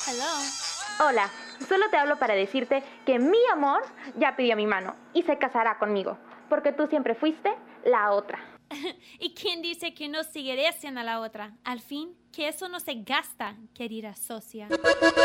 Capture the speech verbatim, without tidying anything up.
Hello. Hola, solo te hablo para decirte que mi amor ya pidió mi mano y se casará conmigo, porque tú siempre fuiste la otra. ¿Y quién dice que no seguiré siendo la otra? Al fin, que eso no se gasta, querida socia.